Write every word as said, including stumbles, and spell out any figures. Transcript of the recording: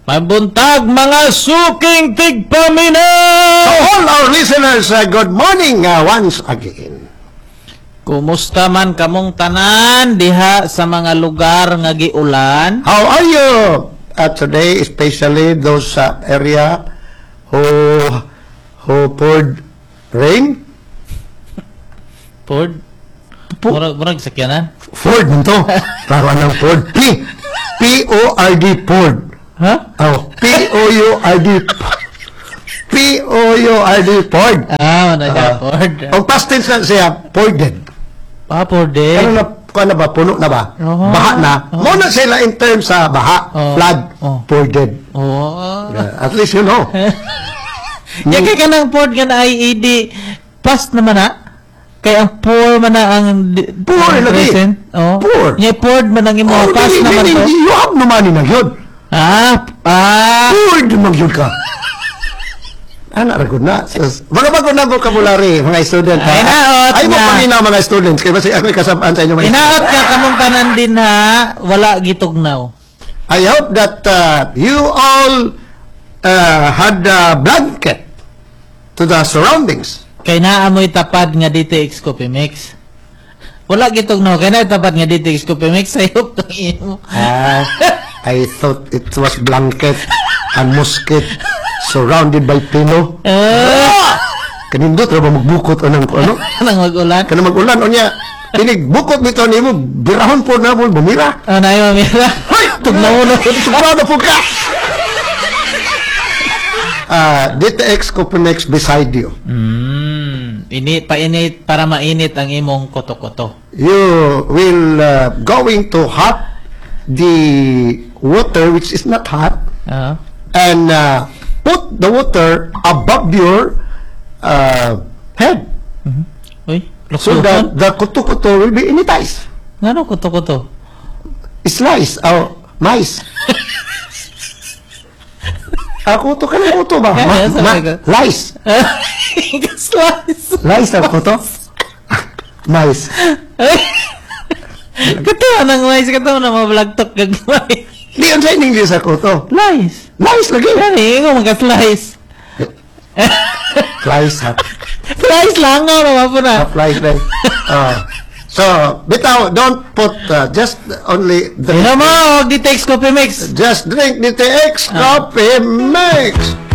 Mabuntag mga suking tigpaminaw! To all our listeners, uh, good morning uh, once again. Kumusta man kamong tanan diha sa mga lugar nga giulan? How are you uh, today, especially those uh, area who who poured rain? Ford? Po- Murag, murag sakyanan? Ford nito. Klaro anong Ford. P. P O R D Ford. Ha? Oh, P O U R D P O U R D Ford. Ah, wala Ah. na Ford. Ang past tense na siya, Forded. Ah, Ford eh. Ano na, kung ano ba, puno na ba? Oo. Baha na. Oo. Muna sila in terms sa baha, Oo. flood, Oo. Forded. Oo. Yeah, at least you know. Ya kay kanang Ford nga na I E D past naman na. Kaya ang poor man na ang di- Poor ang lagi. present. Oh. Poor. Nya Ford man ang imo Oh, past di- di- naman di- to. di- You have no money na yun. Ah, ah. Ford mag yun ka. Anak ragod na. Sus. Mga bago na vocabulary, mga student. ha? Ay, naot Ay, mo na. pamina mga students. Kaya kasi ako kasabaan sa inyo mga Inaot ka kamong tanan din ha, wala gitugnaw. I hope that uh, you all uh, had a blanket to the surroundings. Kay naamoy tapad nga D T X Coffee Mix. Wala gitugnaw, kay na tapad nga D T X Coffee Mix sayop ng imo. Ah, I thought it was blanket and musket surrounded by pillow. Ah, Kanindot ra ba magbukot o ng ano? nang mag-ulan. Kana mag-ulan o niya. Tinig bukot nito nimo, birahon po na mo bumira. Oh, na yung mamira. Hoy, tugnaw na po, tugnaw na po ka. Ah, D T X Copinex beside you. Mm, init, painit para mainit ang imong koto-koto. You will uh, going to hot the water which is not hot Ah. and uh, put the water above your uh, head Uy, so luksuhan. that the kuto-kuto will be initized. Ngano koto-koto? Slice or mice. Ako to ka na kuto ba? Ma, Yes, ma, sabi ko. lice. Slice. Lice ang kuto? Mice. Katawa ng mais, katawa na mga vlog-talk gagawin. Di ang sa English sa kuto. Lice. Lice lagi. Kani, ikaw magka-slice. Lice ha. Slice lang nga naman po na. Lice lice. Uh, so, bitaw, don't put uh, just only the Sino mo, huwag di text coffee mix. just drink the T X coffee mix.